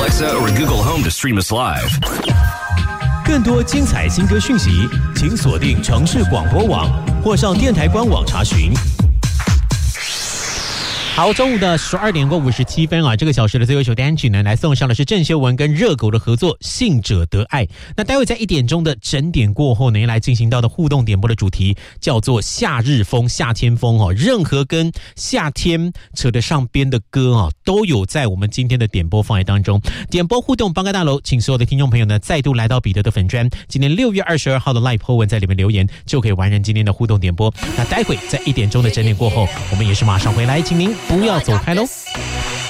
Alexa or Google Home to stream us live. 更多精彩新歌讯息，请锁定城市广播网或上电台官网查询。好，中午的12点过57分啊，这个小时的最后一首单曲呢，来送上的是郑秀文跟热狗的合作《信者得爱》。那待会在1点钟的整点过后呢，来进行到的互动点播的主题叫做夏日风、夏天风哦。任何跟夏天扯得上边的歌啊，都有在我们今天的点播范围当中。点播互动帮个大楼，请所有的听众朋友呢再度来到彼得的粉专，今天6月22号的 Live 文在里面留言，就可以完成今天的互动点播。那待会在1点钟的整点过后，我们也是马上回来，请您不要走开喽。